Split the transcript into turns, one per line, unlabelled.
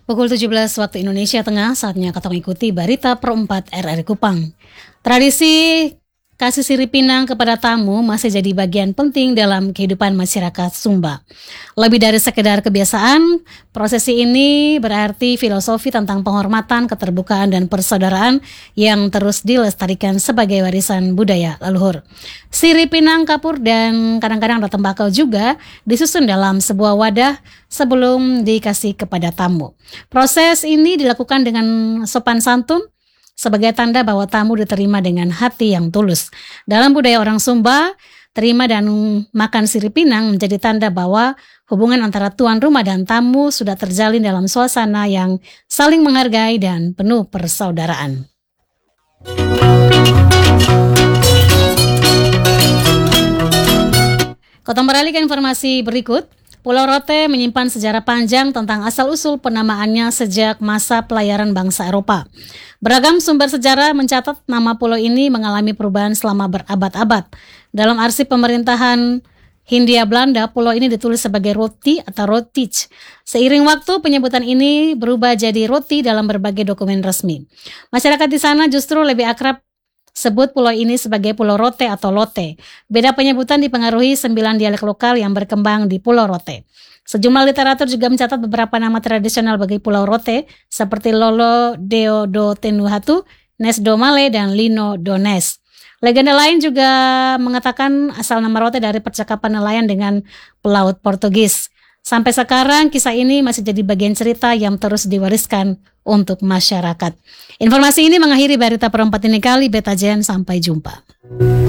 Pukul 17 waktu Indonesia Tengah, saatnya kita mengikuti berita per 4 RRI Kupang. Tradisi kasih sirip pinang kepada tamu masih jadi bagian penting dalam kehidupan masyarakat Sumba. Lebih dari sekedar kebiasaan, prosesi ini berarti filosofi tentang penghormatan, keterbukaan, dan persaudaraan yang terus dilestarikan sebagai warisan budaya leluhur. Sirip pinang, kapur, dan kadang-kadang ada tembakau juga disusun dalam sebuah wadah sebelum dikasih kepada tamu. Proses ini dilakukan dengan sopan santun, sebagai tanda bahwa tamu diterima dengan hati yang tulus. Dalam budaya orang Sumba, terima dan makan sirip pinang menjadi tanda bahwa hubungan antara tuan rumah dan tamu sudah terjalin dalam suasana yang saling menghargai dan penuh persaudaraan. Kita beralih ke informasi berikut. Pulau Rote menyimpan sejarah panjang tentang asal-usul penamaannya sejak masa pelayaran bangsa Eropa. Beragam sumber sejarah mencatat nama pulau ini mengalami perubahan selama berabad-abad. Dalam arsip pemerintahan Hindia Belanda, pulau ini ditulis sebagai Roti atau Rotich. Seiring waktu, penyebutan ini berubah jadi Roti dalam berbagai dokumen resmi. Masyarakat di sana justru lebih akrab sebut pulau ini sebagai Pulau Rote atau Lote. Beda penyebutan dipengaruhi 9 dialek lokal yang berkembang di Pulau Rote. Sejumlah literatur juga mencatat beberapa nama tradisional bagi Pulau Rote, seperti Lolo Deo do Tenuhatu, Nes do Male, dan Lino do Nes. Legenda lain juga mengatakan asal nama Rote dari percakapan nelayan dengan pelaut Portugis. Sampai sekarang, kisah ini masih jadi bagian cerita yang terus diwariskan untuk masyarakat. Informasi ini mengakhiri berita per 4 ini kali. Beta Jen, sampai jumpa.